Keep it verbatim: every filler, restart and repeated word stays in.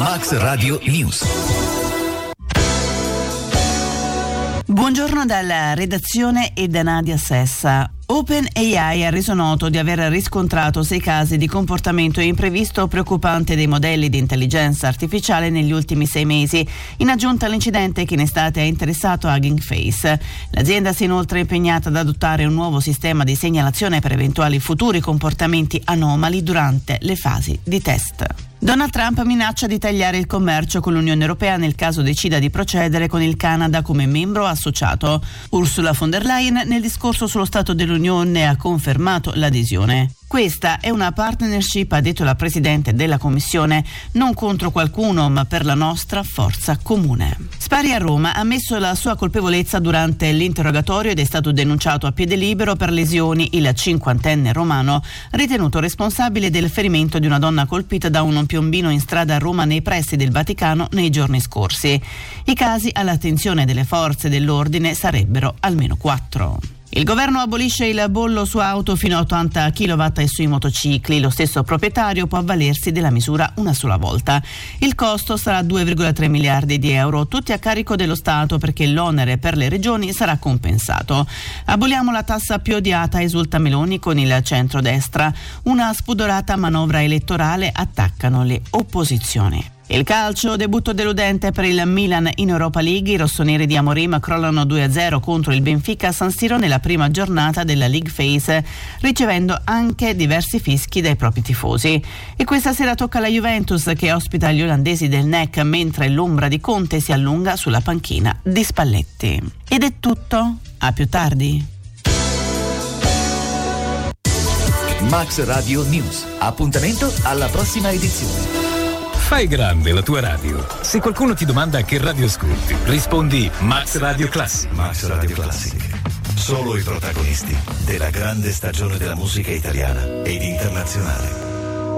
Max Radio News. Buongiorno dalla redazione e da Nadia Sessa. OpenAI ha reso noto di aver riscontrato sei casi di comportamento imprevisto preoccupante dei modelli di intelligenza artificiale negli ultimi sei mesi, in aggiunta all'incidente che in estate ha interessato Hugging Face. L'azienda si è inoltre impegnata ad adottare un nuovo sistema di segnalazione per eventuali futuri comportamenti anomali durante le fasi di test. Donald Trump minaccia di tagliare il commercio con l'Unione Europea nel caso decida di procedere con il Canada come membro associato. Ursula von der Leyen nel discorso sullo Stato dell'Unione ha confermato l'adesione. Questa è una partnership, ha detto la Presidente della Commissione, non contro qualcuno ma per la nostra forza comune. Spari a Roma ha ammesso la sua colpevolezza durante l'interrogatorio ed è stato denunciato a piede libero per lesioni il cinquantenne romano, ritenuto responsabile del ferimento di una donna colpita da un piombino in strada a Roma nei pressi del Vaticano nei giorni scorsi. I casi all'attenzione delle forze dell'ordine sarebbero almeno quattro. Il governo abolisce il bollo su auto fino a ottanta chilowatt e sui motocicli. Lo stesso proprietario può avvalersi della misura una sola volta. Il costo sarà due virgola tre miliardi di euro, tutti a carico dello Stato perché l'onere per le regioni sarà compensato. Aboliamo la tassa più odiata, esulta Meloni con il centrodestra. Una spudorata manovra elettorale, attaccano le opposizioni. Il calcio, debutto deludente per il Milan in Europa League. I rossoneri di Amorim crollano due a zero contro il Benfica a San Siro nella prima giornata della League Phase, ricevendo anche diversi fischi dai propri tifosi. E questa sera tocca alla Juventus che ospita gli olandesi del N E C, mentre l'ombra di Conte si allunga sulla panchina di Spalletti. Ed è tutto, a più tardi. Max Radio News. Appuntamento alla prossima edizione. Fai grande la tua radio. Se qualcuno ti domanda che radio ascolti, rispondi Max Radio Classic. Max Radio Classic. Solo i protagonisti della grande stagione della musica italiana ed internazionale.